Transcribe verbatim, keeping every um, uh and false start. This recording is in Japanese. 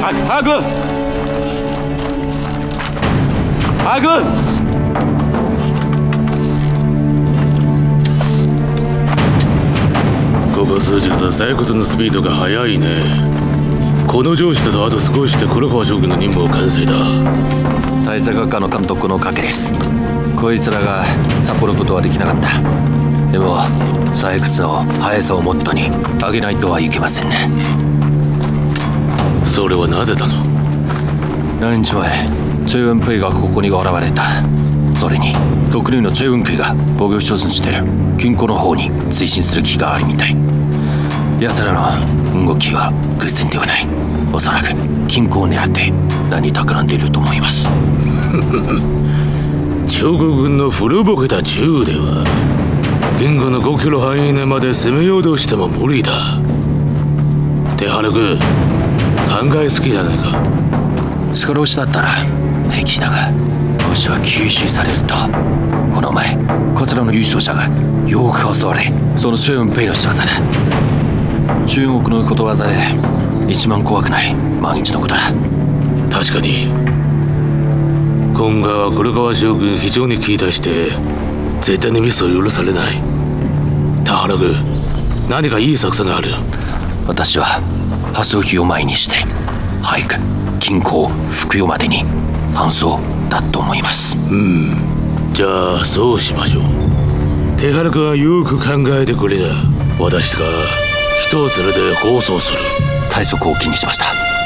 阿哥，阿哥，ここ数日は採掘のスピードが速いね。この上司だとあと少しで黒川将軍の任務を完成だ。 対策学科の監督の賭けです。こいつらがサボることはできなかった。でも採掘の速さをモットーに上げないとはいけませんね。 それはなぜだの？ 何日前チェウンプイがここに現れた。それに特類のチェウンプイが防御所存してる金庫の方に推進する気があるみたい。奴らの動きは偶然ではない。おそらく金庫を狙って何企んでいると思います。 趙国軍の古ぼけた銃では金庫のごキロ範囲内まで攻めようとしても無理だ。手原君、考えすぎじゃないか。 少しだったら平気だが、もしは吸収されると。この前こちらの優勝者がよく襲われ、そのチェウンペイの仕業だ。中国のことわざで一番怖くない万一のことだ。 確かに今回は黒川将軍非常に期待して絶対にミスを許されない。田原君、何かいい作戦がある。 私は破装費を前にして早く金庫を服用までに搬送だと思います。 うん、じゃあそうしましょう。手原君はよく考えてくれ。私が人を連れて放送する。 体側を気にしました。